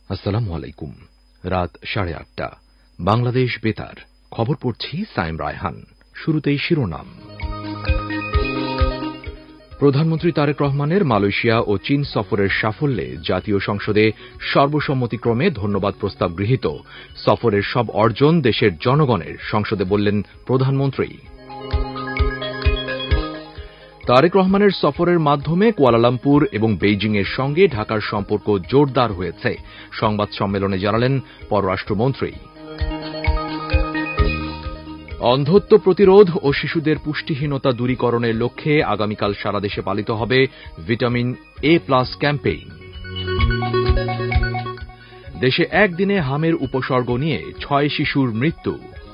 আসসালামু আলাইকুম। রাত 8:30 বাংলাদেশ বেতার খবর পড়ছি সাইম রায়হান। শুরুতেই শিরোনাম। প্রধানমন্ত্রী তারেক রহমানের মালয়েশিয়া ও চীন সফরের সাফল্যে জাতীয় সংসদে সর্বসম্মতিক্রমে ধন্যবাদ প্রস্তাব গৃহীত। সফরের সব অর্জন দেশের জনগণের, সংসদে বললেন প্রধানমন্ত্রী। তারেক রহমানের সফরের মাধ্যমে কুয়ালালামপুর এবং বেইজিংয়ের সঙ্গে ঢাকার সম্পর্ক জোরদার হয়েছে, সংবাদ সম্মেলনে জানালেন পররাষ্ট্রমন্ত্রী। অন্ধত্ব প্রতিরোধ ও শিশুদের পুষ্টিহীনতা দূরীকরণের লক্ষ্যে আগামীকাল সারা দেশে পালিত হবে ভিটামিন A+ ক্যাম্পেইন। দেশে একদিনে হামের উপসর্গ নিয়ে 6 শিশুর মৃত্যু।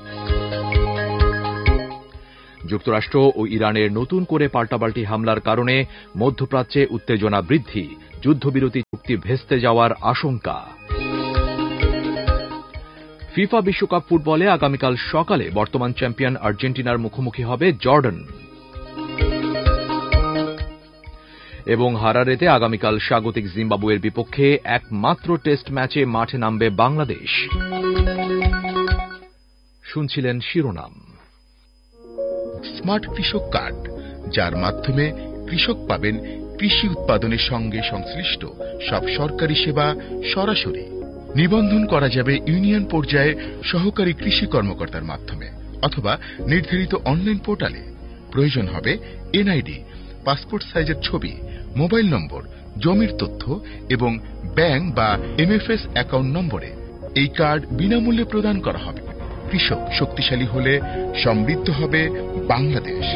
যুক্তরাষ্ট্র ও ইরানের নতুন করে পাল্টাপাল্টি হামলার কারণে মধ্যপ্রাচ্যে উত্তেজনা বৃদ্ধি, যুদ্ধবিরতি চুক্তি ভেস্তে যাওয়ার আশঙ্কা। ফিফা বিশ্বকাপ ফুটবলে আগামীকাল সকালে বর্তমান চ্যাম্পিয়ন আর্জেন্টিনার মুখোমুখি হবে জর্ডান। এবং হারারেতে আগামীকাল স্বাগতিক জিম্বাবুয়ের বিপক্ষে একমাত্র টেস্ট ম্যাচে মাঠে নামবে বাংলাদেশ। শুনছিলেন শিরোনাম। স্মার্ট কৃষক কার্ড, যার মাধ্যমে কৃষক পাবেন কৃষি উৎপাদনের সঙ্গে সংশ্লিষ্ট সব সরকারি সেবা সরাসরি। নিবন্ধন করা যাবে ইউনিয়ন পর্যায়ে সহকারী কৃষি কর্মকর্তার মাধ্যমে অথবা নির্ধারিত অনলাইন পোর্টালে। প্রয়োজন হবে এনআইডি, পাসপোর্ট সাইজের ছবি, মোবাইল নম্বর, জমির তথ্য এবং ব্যাংক বা এমএফএস অ্যাকাউন্ট নম্বরে। এই কার্ড বিনামূল্যে প্রদান করা হবে। কৃষক শক্তিশালী হলে সমৃদ্ধ হবে বাংলাদেশ।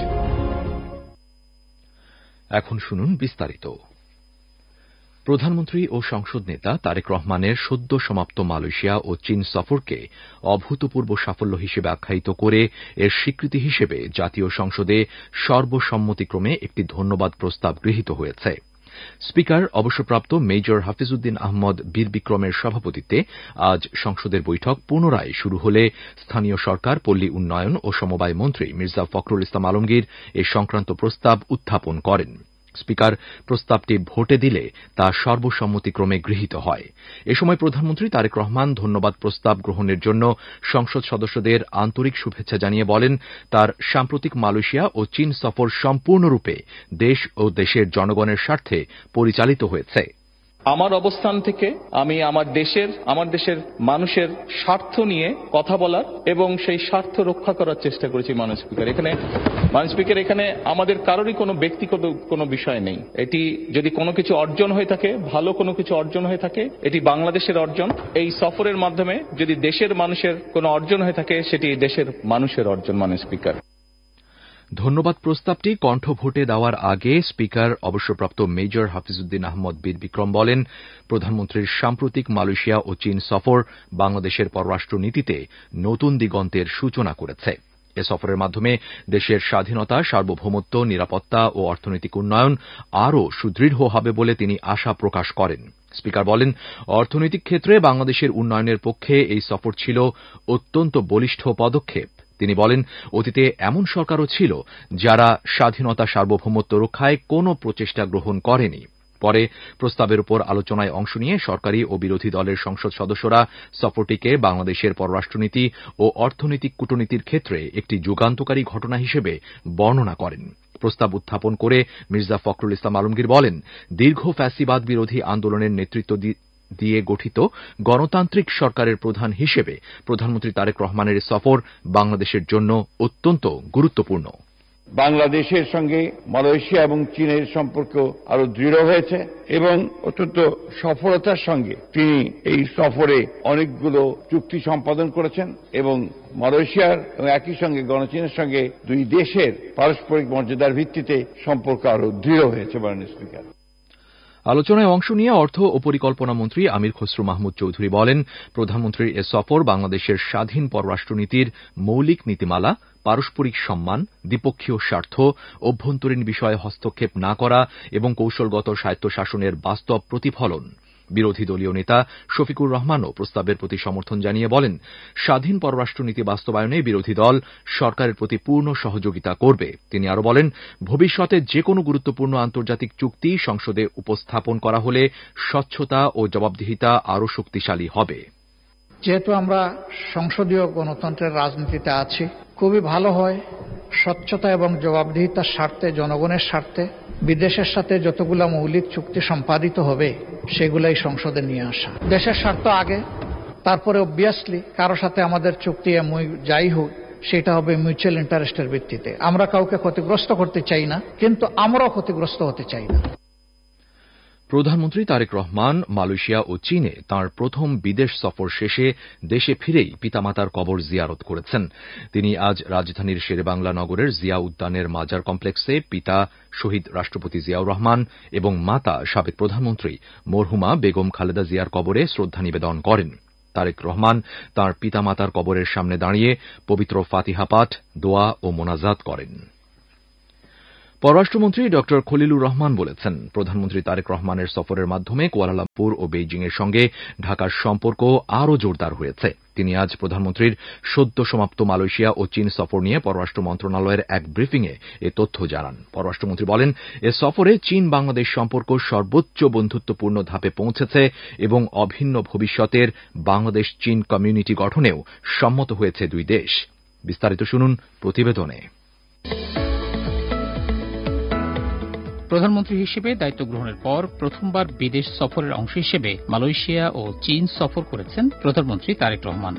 এখন শুনুন বিস্তারিত। প্রধানমন্ত্রী ও সংসদ নেতা তারেক রহমানের সদ্য সমাপ্ত মালয়েশিয়া ও চীন সফরকে অভূতপূর্ব সাফল্য হিসেবে আখ্যায়িত করে এর স্বীকৃতি হিসেবে জাতীয় সংসদে সর্বসম্মতিক্রমে একটি ধন্যবাদ প্রস্তাব গৃহীত হয়েছে। স্পিকার অবসরপ্রাপ্ত মেজর হাফিজউদ্দিন আহমদ বীর বিক্রমের সভাপতিত্বে আজ সংসদের বৈঠক পুনরায় শুরু হলে স্থানীয় সরকার, পল্লী উন্নয়ন ও সমবায় মন্ত্রী মির্জা ফখরুল ইসলাম আলমগীর এ সংক্রান্ত প্রস্তাব উত্থাপন করেন। স্পিকার প্রস্তাবটি ভোটে দিলে তা সর্বসম্মতিক্রমে গৃহীত হয়। এ সময় প্রধানমন্ত্রী তারেক রহমান ধন্যবাদ প্রস্তাব গ্রহণের জন্য সংসদ সদস্যদের আন্তরিক শুভেচ্ছা জানিয়ে বলেন, তার সাম্প্রতিক মালয়েশিয়া ও চীন সফর সম্পূর্ণরূপে দেশ ও দেশের জনগণের স্বার্থে পরিচালিত হয়েছে। আমার অবস্থান থেকে আমি আমার দেশের মানুষের স্বার্থ নিয়ে কথা বলার এবং সেই স্বার্থ রক্ষা করার চেষ্টা করেছি। মাননীয় স্পিকার, এখানে আমাদের কারোরই কোনো ব্যক্তিগত কোনো বিষয় নেই। এটি যদি কোনো কিছু অর্জন হয়ে থাকে, ভালো কোনো কিছু অর্জন হয়ে থাকে, এটি বাংলাদেশের অর্জন। এই সফরের মাধ্যমে যদি দেশের মানুষের কোনো অর্জন হয়ে থাকে, সেটি দেশের মানুষের অর্জন। মাননীয় স্পিকার, ধন্যবাদ প্রস্তাবটি কণ্ঠভোটে দেওয়ার আগে স্পিকার অবসরপ্রাপ্ত মেজর হাফিজউদ্দিন আহমদ বীর বিক্রম বলেন, প্রধানমন্ত্রীর সাম্প্রতিক মালয়েশিয়া ও চীন সফর বাংলাদেশের পররাষ্ট্র নীতিতে নতুন দিগন্তের সূচনা করেছে। এ সফরের মাধ্যমে দেশের স্বাধীনতা, সার্বভৌমত্ব, নিরাপত্তা ও অর্থনৈতিক উন্নয়ন আরও সুদৃঢ় হবে বলে তিনি আশা প্রকাশ করেন। স্পিকার বলেন, অর্থনৈতিক ক্ষেত্রে বাংলাদেশের উন্নয়নের পক্ষে এই সফর ছিল অত্যন্ত বলিষ্ঠ পদক্ষেপ। তিনি বলেন, অতীতে এমন সরকারও ছিল যারা স্বাধীনতা, সার্বভৌমত্ব রক্ষায় কোনো প্রচেষ্টা গ্রহণ করেনি। পরে প্রস্তাবের উপর আলোচনায় অংশ নিয়ে সরকারি ও বিরোধী দলের সংসদ সদস্যরা সফরটিকে বাংলাদেশের পররাষ্ট্রনীতি ও অর্থনৈতিক কূটনীতির ক্ষেত্রে একটি যুগান্তকারী ঘটনা হিসেবে বর্ণনা করেন। প্রস্তাব উত্থাপন করে মির্জা ফখরুল ইসলাম আলমগীর বলেন, দীর্ঘ ফ্যাসিবাদ বিরোধী আন্দোলনের নেতৃত্ব দিয়ে গঠিত গণতান্ত্রিক সরকারের প্রধান হিসেবে প্রধানমন্ত্রী তারেক রহমানের সফর বাংলাদেশের জন্য অত্যন্ত গুরুত্বপূর্ণ। বাংলাদেশের সঙ্গে মালয়েশিয়া এবং চীনের সম্পর্ক আরো দৃঢ় হয়েছে এবং অত্যন্ত সফলতার সঙ্গে তিনি এই সফরে অনেকগুলো চুক্তি সম্পাদন করেছেন এবং মালয়েশিয়ার এবং একই সঙ্গে গণচীনের সঙ্গে দুই দেশের পারস্পরিক মর্যাদার ভিত্তিতে সম্পর্ক আরো দৃঢ় হয়েছে। মাননীয় স্পিকার, আলোচনায় অংশ নিয়ে অর্থ ও পরিকল্পনা মন্ত্রী আমির খসরু মাহমুদ চৌধুরী বলেন, প্রধানমন্ত্রীর এ সফর বাংলাদেশের স্বাধীন পররাষ্ট্রনীতির মৌলিক নীতিমালা, পারস্পরিক সম্মান, দ্বিপক্ষীয় স্বার্থ, অভ্যন্তরীণ বিষয়ে হস্তক্ষেপ না করা এবং কৌশলগত স্বায়ত্তশাসনের বাস্তব প্রতিফলন। বিরোধী দলীয় নেতা শফিকুর রহমানও প্রস্তাবের প্রতি সমর্থন জানিয়ে বলেন, স্বাধীন পররাষ্ট্রনীতি বাস্তবায়নে বিরোধী দল সরকারের প্রতি পূর্ণ সহযোগিতা করবে। তিনি আরও বলেন, ভবিষ্যতে যেকোনো গুরুত্বপূর্ণ আন্তর্জাতিক চুক্তি সংসদে উপস্থাপন করা হলে স্বচ্ছতা ও জবাবদিহিতা আরও শক্তিশালী হবে। যেহেতু আমরা সংসদীয় গণতন্ত্রের রাজনীতিতে আছি, খুবই ভালো হয় স্বচ্ছতা এবং জবাবদিহিতার স্বার্থে, জনগণের স্বার্থে বিদেশের সাথে যতগুলো মৌলিক চুক্তি সম্পাদিত হবে সেগুলাই সংসদে নিয়ে আসা। দেশের স্বার্থ আগে, তারপরে অবভিয়াসলি কারো সাথে আমাদের চুক্তি যাই হোক সেটা হবে মিউচুয়াল ইন্টারেস্টের ভিত্তিতে। আমরা কাউকে ক্ষতিগ্রস্ত করতে চাই না, কিন্তু আমরাও ক্ষতিগ্রস্ত হতে চাই না। প্রধানমন্ত্রী তারেক রহমান মালয়েশিয়া ও চীনে তাঁর প্রথম বিদেশ সফর শেষে দেশে ফিরেই পিতামাতার কবর জিয়ারত করেছেন। তিনি আজ রাজধানীর শেরেবাংলা নগরের জিয়া উদ্যানের মাজার কমপ্লেক্সে পিতা শহীদ রাষ্ট্রপতি জিয়াউর রহমান এবং মাতা সাবেক প্রধানমন্ত্রী মরহুমা বেগম খালেদা জিয়ার কবরে শ্রদ্ধা নিবেদন করেন। তারেক রহমান তাঁর পিতামাতার কবরের সামনে দাঁড়িয়ে পবিত্র ফাতিহা পাঠ, দোয়া ও মোনাজাত করেন। পররাষ্ট্রমন্ত্রী ড খলিলুর রহমান বলেছেন, প্রধানমন্ত্রী তারেক রহমানের সফরের মাধ্যমে কুয়ালালামপুর ও বেইজিংয়ের সঙ্গে ঢাকার সম্পর্ক আরও জোরদার হয়েছে। তিনি আজ প্রধানমন্ত্রীর সদ্য সমাপ্ত মালয়েশিয়া ও চীন সফর নিয়ে পররাষ্ট্র মন্ত্রণালয়ের এক ব্রিফিংয়ে এ তথ্য জানান। পররাষ্ট্রমন্ত্রী বলেন, এ সফরে চীন বাংলাদেশ সম্পর্ক সর্বোচ্চ বন্ধুত্বপূর্ণ ধাপে পৌঁছেছে এবং অভিন্ন ভবিষ্যতের বাংলাদেশ চীন কমিউনিটি গঠনেও সম্মত হয়েছে দুই দেশ। বিস্তারিত শুনুন প্রতিবেদনে। প্রধানমন্ত্রী হিসেবে দায়িত্ব গ্রহণের পর প্রথমবার বিদেশ সফরের অংশ হিসেবে মালয়েশিয়া ও চীন সফর করেছেন প্রধানমন্ত্রী তারেক রহমান।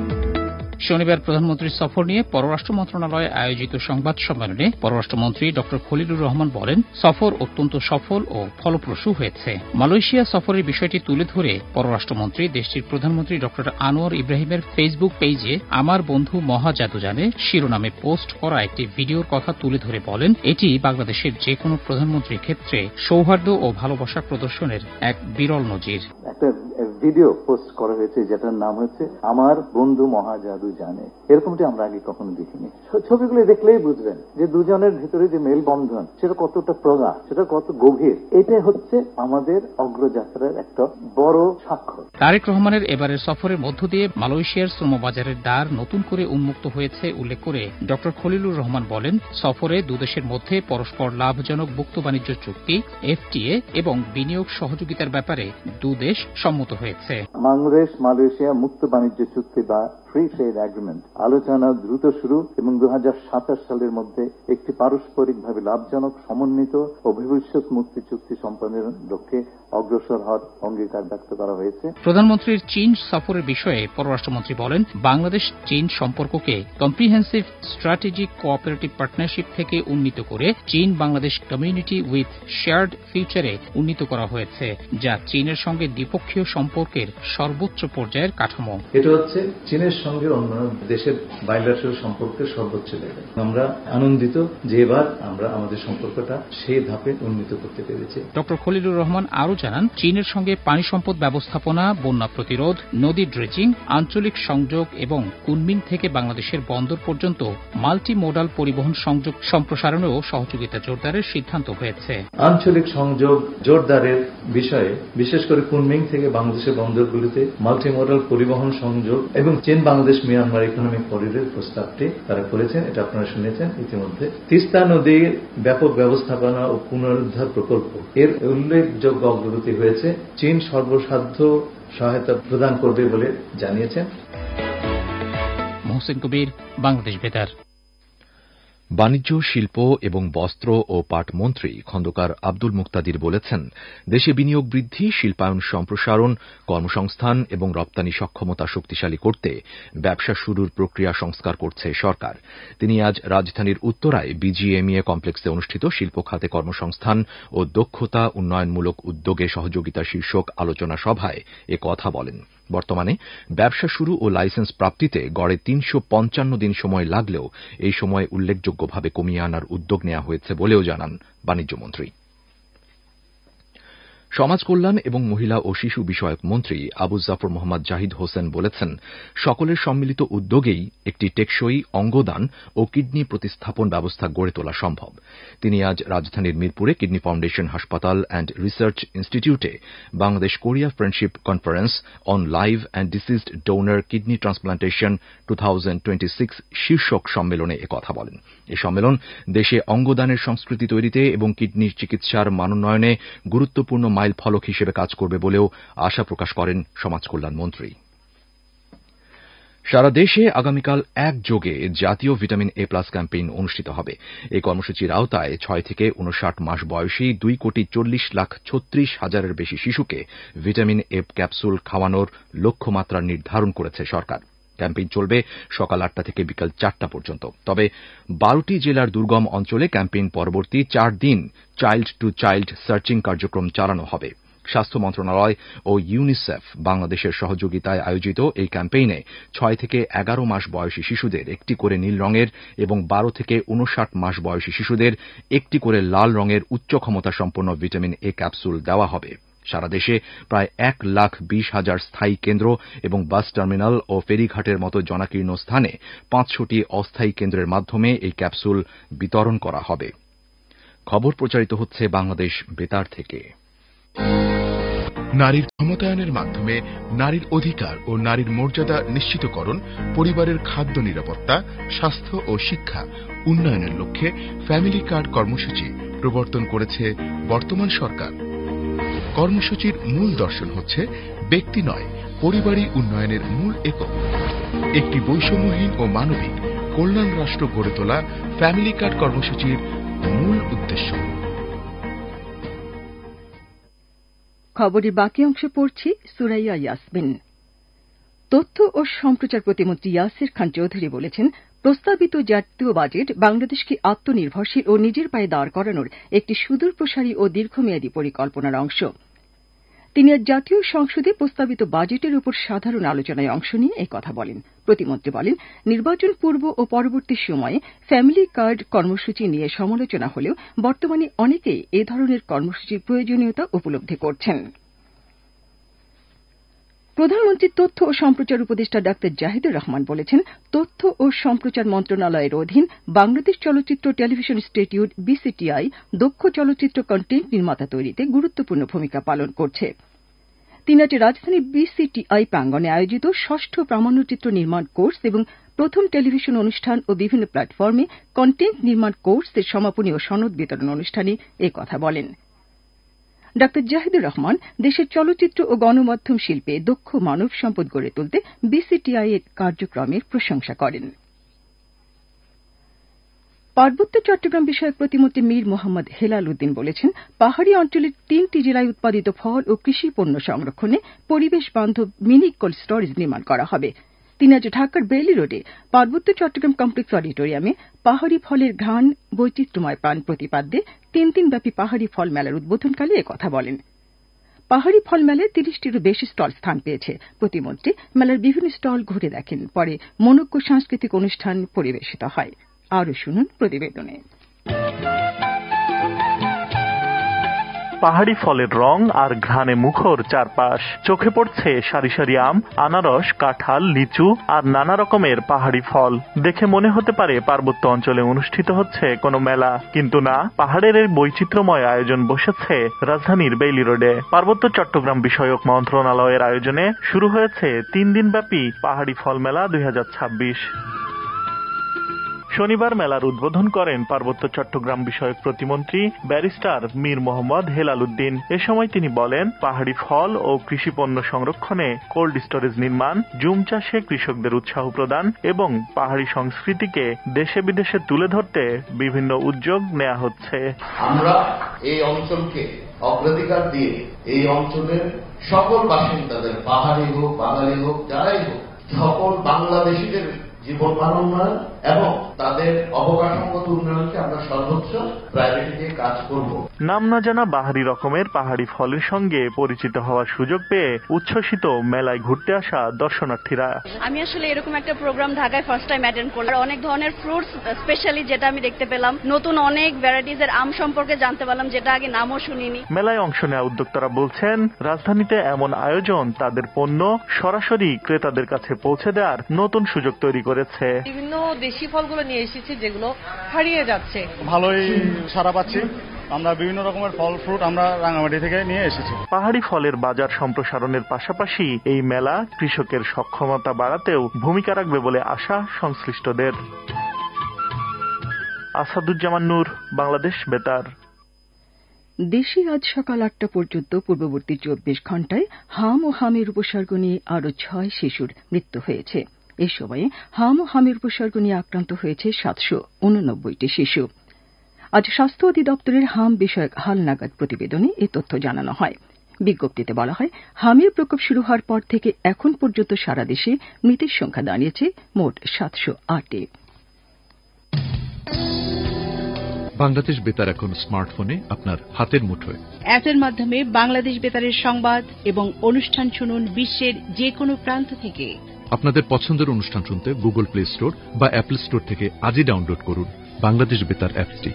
শনিবার প্রধানমন্ত্রীর সফর নিয়ে পররাষ্ট্র মন্ত্রণালয়ে আয়োজিত সংবাদ সম্মেলনে পররাষ্ট্রমন্ত্রী ড খলিলুর রহমান বলেন, সফর অত্যন্ত সফল ও ফলপ্রসূ হয়েছে। মালয়েশিয়া সফরের বিষয়টি তুলে ধরে পররাষ্ট্রমন্ত্রী দেশটির প্রধানমন্ত্রী ড আনোয়ার ইব্রাহিমের ফেসবুক পেজে আমার বন্ধু মহা জাদুজানে শিরোনামে পোস্ট করা একটি ভিডিওর কথা তুলে ধরে বলেন, এটি বাংলাদেশের যে কোনো প্রধানমন্ত্রীর ক্ষেত্রে সৌহার্দ্য ও ভালোবাসা প্রদর্শনের এক বিরল নজির। একটা ভিডিও পোস্ট করা হয়েছে যেটার নাম হচ্ছে আমার বন্ধু মহা জাদু জানে। এরকমটি আমরা আগে কখনো দেখিনি। ছবিগুলো দেখলেই বুঝবেন যে দুজনের ভিতরে যে মেলবন্ধন সেটা কতটা প্রগাঢ়, সেটা কত গভীর। এটাই হচ্ছে আমাদের অগ্রযাত্রার একটা বড় স্বাক্ষর। তারেক রহমানের এবারের সফরের মধ্য দিয়ে মালয়েশিয়ার শ্রমবাজারের দ্বার নতুন করে উন্মুক্ত হয়েছে উল্লেখ করে ড খলিলুর রহমান বলেন, সফরে দুদেশের মধ্যে পরস্পর লাভজনক মুক্ত বাণিজ্য চুক্তি FTA এবং বিনিয়োগ সহযোগিতার ব্যাপারে দুদেশ সম্মত হয়েছে। বাংলাদেশ মালয়েশিয়া মুক্ত বাণিজ্য চুক্তি বা ফ্রি ট্রেড এগ্রিমেন্ট আলোচনা দ্রুত শুরু এবং 2027 সালের মধ্যে একটি পারস্পরিকভাবে লাভজনক সমন্বিত ও ভবিষ্যৎ মুক্তি চুক্তি সম্পন্নের লক্ষ্যে অগ্রসর হওয়ার অঙ্গীকার ব্যক্ত করা হয়েছে। প্রধানমন্ত্রীর চীন সফরের বিষয়ে পররাষ্ট্রমন্ত্রী বলেন, বাংলাদেশ চীন সম্পর্ককে কম্প্রিহেন্সিভ স্ট্র্যাটেজিক কোঅপারেটিভ পার্টনারশিপ থেকে উন্নীত করে চীন বাংলাদেশ কমিউনিটি উইথ শেয়ার্ড ফিউচারে উন্নীত করা হয়েছে, যা চীনের সঙ্গে দ্বিপক্ষীয় সম্পর্কের সর্বোচ্চ পর্যায়ের কাঠামো। এটা হচ্ছে চীনের সঙ্গে অন্যান্য দেশের বাইলাটারাল সম্পর্কের সর্বোচ্চ লেভেল। আমরা আনন্দিত যে এবার আমরা আমাদের সম্পর্কটা সেই ধাপে উন্নীত করতে পেরেছি। ড খলিলুর রহমান আরও জানান, চীনের সঙ্গে পানি সম্পদ ব্যবস্থাপনা, বন্যা প্রতিরোধ, নদী ড্রেজিং, আঞ্চলিক সংযোগ এবং কুনমিং থেকে বাংলাদেশের বন্দর পর্যন্ত মাল্টি মোডাল পরিবহন সংযোগ সম্প্রসারণেও সহযোগিতা জোরদারের সিদ্ধান্ত হয়েছে। আঞ্চলিক সংযোগ জোরদারের বিষয়ে বিশেষ করে কুনমিং থেকে বাংলাদেশের বন্দরগুলিতে মাল্টি মোডাল পরিবহন সংযোগ এবং চীন বাংলাদেশ মিয়ানমার ইকোনমিক করিডোর প্রস্তাবটি তারা করেছেন, এটা আপনারা শুনেছেন ইতিমধ্যে। তিস্তা নদীর ব্যাপক ব্যবস্থাপনা ও পুনরুদ্ধার প্রকল্প এর উল্লেখযোগ্য অগ্রগতি হয়েছে। চীন সর্বসাধ্য সহায়তা প্রদান করবে বলে জানিয়েছেন। মোহসেন কবির, বাংলাদেশ বেতার। বাণিজ্য, শিল্প এবং বস্ত্র ও পাট মন্ত্রী খন্দকার আব্দুল মুক্তাদির বলেছেন, দেশে বিনিয়োগ বৃদ্ধি, শিল্পায়ন সম্প্রসারণ, কর্মসংস্থান এবং রপ্তানি সক্ষমতা শক্তিশালী করতে ব্যবসা শুরুর প্রক্রিয়া সংস্কার করছে সরকার। তিনি আজ রাজধানীর উত্তরায় BGMEA কমপ্লেক্সে অনুষ্ঠিত শিল্প খাতে কর্মসংস্থান ও দক্ষতা উন্নয়নমূলক উদ্যোগে সহযোগিতা শীর্ষক আলোচনা সভায় এ কথা বলেন। বর্তমানে ব্যবসা শুরু ও লাইসেন্স প্রাপ্তিতে গড়ে 355 দিন সময় লাগলেও এই সময় উল্লেখযোগ্যভাবে কমিয়ে আনার উদ্যোগ নেওয়া হয়েছে বলেও জানান বাণিজ্যমন্ত্রী। সমাজ কল্যাণ এবং মহিলা ও শিশু বিষয়ক মন্ত্রী আবু জাফর মোহাম্মদ জাহিদ হোসেন বলেছেন, সকলের সম্মিলিত উদ্যোগেই একটি টেকসই অঙ্গদান ও কিডনি প্রতিস্থাপন ব্যবস্থা গড়ে তোলা সম্ভব। তিনি আজ রাজধানীর মিরপুরে কিডনি ফাউন্ডেশন হাসপাতাল অ্যান্ড রিসার্চ ইনস্টিটিউটে Bangladesh Korea friendship conference on live and deceased donor kidney transplantation 2026 শীর্ষক সম্মেলনে একথা বলেন। এই সম্মেলন দেশে অঙ্গদানের সংস্কৃতি তৈরিতে এবং কিডনি চিকিৎসার মানোন্নয়নে গুরুত্বপূর্ণ মাইল ফলক হিসেবে কাজ করবে বলেও আশা প্রকাশ করেন সমাজ কল্যাণ মন্ত্রী। সারা দেশে আগামীকাল একযোগে জাতীয় ভিটামিন এ প্লাস ক্যাম্পেইন অনুষ্ঠিত হবে। এই কর্মসূচির আওতায় 6 থেকে 59 মাস বয়সী 2,40,36,000-এর বেশি শিশুকে ভিটামিন এ ক্যাপসুল খাওয়ানোর লক্ষ্যমাত্রা নির্ধারণ করেছে সরকার। ক্যাম্পেইন চলবে সকাল 8টা থেকে বিকাল 4টা পর্যন্ত। তবে 12টি জেলার দুর্গম অঞ্চলে ক্যাম্পেইন পরবর্তী 4 দিন চাইল্ড টু চাইল্ড সার্চিং কার্যক্রম চালানো হবে। স্বাস্থ্য মন্ত্রণালয় ও ইউনিসেফ বাংলাদেশের সহযোগিতায় আয়োজিত এই ক্যাম্পেইনে 6 থেকে 11 মাস বয়সী শিশুদের একটি করে নীল রঙের এবং 12 থেকে 59 মাস বয়সী শিশুদের একটি করে লাল রঙের উচ্চ ক্ষমতা সম্পন্ন ভিটামিন এ ক্যাপসুল দেওয়া হবে। সারা দেশে প্রায় 1,20,000 স্থায়ী কেন্দ্র এবং বাস টার্মিনাল ও ফেরিঘাটের মতো জনাকীর্ণ স্থানে 500টি অস্থায়ী কেন্দ্রের মাধ্যমে এই ক্যাপসুল বিতরণ করা হবে। খবর প্রচারিত হচ্ছে বাংলাদেশ বেতার থেকে। নারীর ক্ষমতায়নের মাধ্যমে নারীর অধিকার ও নারীর মর্যাদা নিশ্চিতকরণ, পরিবারের খাদ্য নিরাপত্তা, স্বাস্থ্য ও শিক্ষা উন্নয়নের লক্ষ্যে ফ্যামিলি কার্ড কর্মসূচি প্রবর্তন করেছে বর্তমান সরকার। কর্মসূচির মূল দর্শন হচ্ছে ব্যক্তি নয়, পরিবারই উন্নয়নের মূল একক। একটি বৈষম্যহীন ও মানবিক কল্যাণ রাষ্ট্র গড়ে তোলা ফ্যামিলি কার্ড কর্মসূচির মূল উদ্দেশ্য। খবরের বাকি অংশ পড়ছি সুরাইয়া ইয়াসমিন। তথ্য ও সম্প্রচার প্রতিমন্ত্রী ইয়াসির খান চৌধুরী বলেছেন, প্রস্তাবিত জাতীয় বাজেট বাংলাদেশকে আত্মনির্ভরশীল ও নিজের পায়ে দাঁড় করানোর একটি সুদূরপ্রসারী ও দীর্ঘমেয়াদী পরিকল্পনার অংশ। তিনি আজ জাতীয় সংসদে প্রস্তাবিত বাজেটের উপর সাধারণ আলোচনায় অংশ নিয়ে এই কথা বলেন। প্রতিমন্ত্রী বলেন, নির্বাচন পূর্ব ও পরবর্তী সময়ে ফ্যামিলি কার্ড কর্মসূচি নিয়ে সমালোচনা হলেও বর্তমানে অনেকেই এ ধরনের কর্মসূচির প্রয়োজনীয়তা উপলব্ধি করছেন। প্রধানমন্ত্রীর তথ্য ও সম্প্রচার উপদেষ্টা ডা জাহিদুর রহমান বলেছেন, তথ্য ও সম্প্রচার মন্ত্রণালয়ের অধীন বাংলাদেশ চলচ্চিত্র টেলিভিশন ইনস্টিটিউট বিসিটিআই দক্ষ চলচ্চিত্র কন্টেন্ট নির্মাতা তৈরিতে গুরুত্বপূর্ণ ভূমিকা পালন করছে। তিনি আজ রাজধানীর বিসিটিআই প্রাঙ্গণে আয়োজিত 6ষ্ঠ প্রামাণ্যচিত্র নির্মাণ কোর্স এবং প্রথম টেলিভিশন অনুষ্ঠান ও বিভিন্ন প্ল্যাটফর্মে কন্টেন্ট নির্মাণ কোর্সের সমাপনী ও সনদ বিতরণ অনুষ্ঠানে এ কথা বলেন। ডা জাহিদুর রহমান দেশের চলচ্চিত্র ও গণমাধ্যম শিল্পে দক্ষ মানব সম্পদ গড়ে তুলতে বিসিটিআই এর কার্যক্রমের প্রশংসা করেন। পার্বত্য চট্টগ্রাম বিষয়ক প্রতিমন্ত্রী মীর মোহাম্মদ হেলাল উদ্দিন বলেছেন, পাহাড়ি অঞ্চলের 3টি জেলায় উৎপাদিত ফল ও কৃষি পণ্য সংরক্ষণে পরিবেশ বান্ধব মিনি কোল্ড স্টোরেজ নির্মাণ করা হবে। তিনি আজ ঢাকার বেইলি রোডে পার্বত্য চট্টগ্রাম কমপ্লেক্স অডিটোরিয়ামে পাহাড়ি ফলের ঘ্রাণ বৈচিত্র্যময় প্রাণ প্রতিপাদ্যে 3 দিনব্যাপী পাহাড়ি ফল মেলার উদ্বোধনকালে একথা বলেন। পাহাড়ি ফল মেলায় 30টিরও বেশি স্টল স্থান পেয়েছে। প্রতিমন্ত্রী মেলার বিভিন্ন স্টল ঘুরে দেখেন, পরে মনোজ্ঞ সাংস্কৃতিক অনুষ্ঠান পরিবেশিত হয়। আরও শুনুন প্রতিবেদনে। পাহাড়ি ফলের রং আর ঘ্রাণে মুখর চারপাশ। চোখে পড়ছে সারি সারি আম, আনারস, কাঁঠাল, লিচু আর নানা রকমের পাহাড়ি ফল। দেখে মনে হতে পারে পার্বত্য অঞ্চলে অনুষ্ঠিত হচ্ছে কোনো মেলা, কিন্তু না, পাহাড়ের এই বৈচিত্র্যময় আয়োজন বসেছে রাজধানীর বেইলি রোডে। পার্বত্য চট্টগ্রাম বিষয়ক মন্ত্রণালয়ের আয়োজনে শুরু হয়েছে 3 দিনব্যাপী পাহাড়ি ফল মেলা 2026। শনিবার মেলার উদ্বোধন করেন পার্বত্য চট্টগ্রাম বিষয়ক প্রতিমন্ত্রী ব্যারিস্টার মীর মোহাম্মদ হেলাল উদ্দিন। এ সময় তিনি বলেন, পাহাড়ি ফল ও কৃষি পণ্য সংরক্ষণে কোল্ড স্টোরেজ নির্মাণ, জুম চাষে কৃষকদের উৎসাহ প্রদান এবং পাহাড়ি সংস্কৃতিকে দেশে বিদেশে তুলে ধরতে বিভিন্ন উদ্যোগ নেওয়া হচ্ছে। আমরা এই অঞ্চলকে অগ্রাধিকার দিয়ে এই অঞ্চলের সকল বাসিন্দাদের, পাহাড়ি হোক, বাঙালি হোক, যারাই হোক, সকল বাংলাদেশিদের জীবন মান উন্নয়ন এবং তাদের অবকাঠামোগত উন্নয়নকে আমরা সর্বোচ্চ প্রায়োরিটি দিয়ে কাজ করব। নাম না জানা বাহারি রকমের পাহাড়ি ফলের সঙ্গে পরিচিত হওয়ার সুযোগ পেয়ে উচ্ছ্বসিত মেলায় ঘুরতে আসা দর্শনার্থীরা। আমি আসলে এরকম একটা প্রোগ্রাম ঢাকায় ফার্স্ট টাইম অ্যাটেন্ড করলাম। অনেক ধরনের ফ্রুটস স্পেশালি যেটা আমি দেখতে পেলাম, নতুন অনেক ভ্যারাইটিজের আম সম্পর্কে জানতে পারলাম যেটা আগে নামও শুনিনি। মেলায় অংশ নেওয়া উদ্যোক্তারা বলছেন, রাজধানীতে এমন আয়োজন তাদের পণ্য সরাসরি ক্রেতাদের কাছে পৌঁছে দেওয়ার নতুন সুযোগ তৈরি করেছে। বিভিন্ন দেশি ফলগুলো নিয়ে এসেছি যেগুলো হারিয়ে যাচ্ছে। ভালোই সাড়া পাচ্ছি। আমরা বিভিন্ন রকমের ফল ফ্রুট আমরা রাঙামাটি থেকে নিয়ে এসেছি। পাহাড়ি ফলের বাজার সম্প্রসারণের পাশাপাশি এই মেলা কৃষকের সক্ষমতা বাড়াতেও ভূমিকা রাখবে বলে আশা সংশ্লিষ্টদের। আসাদুজ্জামান নূর, বাংলাদেশ বেতার। দেশে আজ সকাল ৮টা পর্যন্ত পূর্ববর্তী ২৪ ঘণ্টায় হাম ও হামের উপসর্গ নিয়ে আরও ৬ শিশুর মৃত্যু হয়েছে। এ সময়ে হাম ও হামের উপসর্গ নিয়ে আক্রান্ত হয়েছে ৭৮৯টি শিশু। আজ স্বাস্থ্য অধিদপ্তরের হাম বিষয়ক হালনাগাদ প্রতিবেদনে এ তথ্য জানানো হয়। বিজ্ঞপ্তিতে বলা হয়, হামের প্রকোপ শুরু হওয়ার পর থেকে এখন পর্যন্ত সারা দেশে মৃতের সংখ্যা দাঁড়িয়েছে মোট ৭০৮। বাংলাদেশ বেতার এখন স্মার্টফোনে আপনার হাতের মুঠোয়। অ্যাপের মাধ্যমে বাংলাদেশ বেতারের সংবাদ এবং অনুষ্ঠান শুনুন বিশ্বের যে কোনো প্রান্ত থেকে। আপনাদের পছন্দের অনুষ্ঠান শুনতে গুগল প্লে স্টোর বা অ্যাপল স্টোর থেকে আজই ডাউনলোড করুন বাংলাদেশ বেতার অ্যাপটি।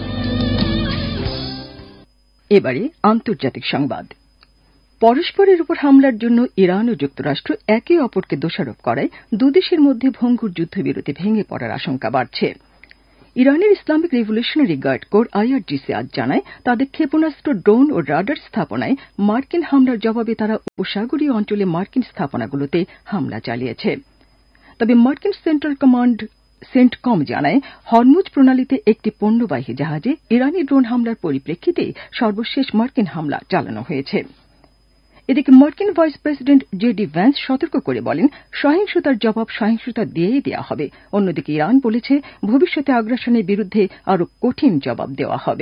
এবারে আন্তর্জাতিক সংবাদ। পরস্পরের উপর হামলার জন্য ইরান ও যুক্তরাষ্ট্র একে অপরকে দোষারোপ করায় দুদেশের মধ্যে ভঙ্গুর যুদ্ধবিরতি ভেঙে পড়ার আশঙ্কা বাড়ছে। ইরানের Islamic revolutionary guard corps IRGC আজ জানায়, তাদের ক্ষেপণাস্ত্র, ড্রোন ও রাডার স্থাপনায় মার্কিন হামলার জবাবে তারা উপসাগরীয় অঞ্চলে মার্কিন স্থাপনাগুলোতে হামলা চালিয়েছে। তবে মার্কিন সেন্ট্রাল কমান্ড সেন্টকম জানায়, হরমুজ প্রণালীতে একটি পণ্যবাহী জাহাজে ইরানি ড্রোন হামলার পরিপ্রেক্ষিতে সর্বশেষ মার্কিন হামলা চালানো হয়েছে। এদিকে মার্কিন ভাইস প্রেসিডেন্ট জেডি ভ্যান্স সতর্ক করে বলেন, সহিংসতার জবাব সহিংসতা দিয়েই দেওয়া হবে। অন্যদিকে ইরান বলেছে, ভবিষ্যতে আগ্রাসনের বিরুদ্ধে আরও কঠিন জবাব দেওয়া হবে।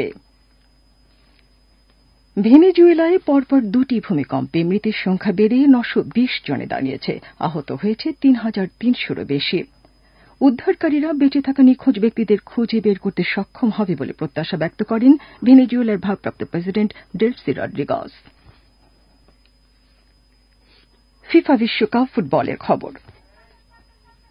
ভেনেজুয়েলায় পরপর ২টি ভূমিকম্পে মৃতের সংখ্যা বেড়ে ৯২০ জনে দাঁড়িয়েছে। আহত হয়েছে ৩৩০০-রও বেশি। উদ্ধারকারীরা বেঁচে থাকা নিখোঁজ ব্যক্তিদের খুঁজে বের করতে সক্ষম হবে বলে প্রত্যাশা ব্যক্ত করেন ভেনেজুয়েলার ভারপ্রাপ্ত প্রেসিডেন্ট ডেলসি রড্রিগেজ। ফিফা বিশ্বকাপ ফুটবলের খবর।